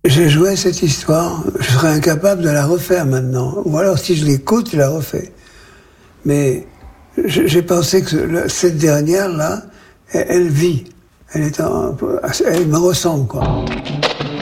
J'ai joué cette histoire, je serais incapable de la refaire maintenant. Ou alors si je l'écoute, je la refais. Mais j'ai pensé que cette dernière-là, elle vit. Elle me ressemble, quoi.